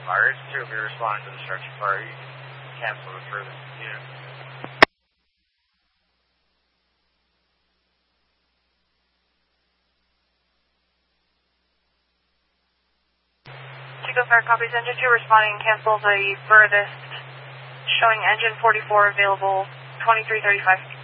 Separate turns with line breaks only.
fire. It's 2 of you responding to the structure fire. You can cancel the furthest unit.
Chico Fire copies. Engine 2 responding. Cancel the furthest. Showing engine 44 available 2335.